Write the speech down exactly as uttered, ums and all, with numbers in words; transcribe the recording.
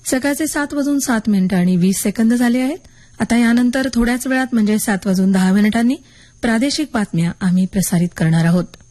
सकाळचे सात वाजून सात मिनिटं आणि वीस सेकंद झाले आहेत. आता यानंतर थोड्याच वेळात म्हणजे सात वाजून दहा मिनिटांनी प्रादेशिक बातम्या आम्ही प्रसारित करणार आहोत.